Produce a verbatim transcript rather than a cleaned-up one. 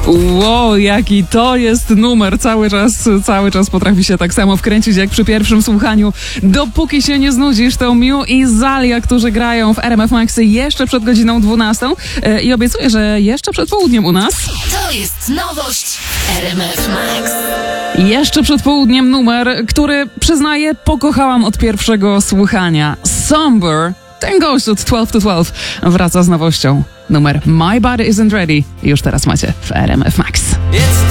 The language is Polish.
Wow, jaki to jest numer. Cały czas, cały czas potrafi się tak samo wkręcić jak przy pierwszym słuchaniu. Dopóki się nie znudzisz, to Miu i Zalia, którzy grają w R M F Maxy jeszcze przed godziną dwunastą e, i obiecuję, że jeszcze przed południem u nas. To jest nowość R M F Max. Jeszcze przed południem numer, który, przyznaję, pokochałam od pierwszego słuchania. Somber. Ten gość od dwanaście to dwanaście wraca z nowością. Numer My Body Isn't Ready już teraz macie w R M F Max.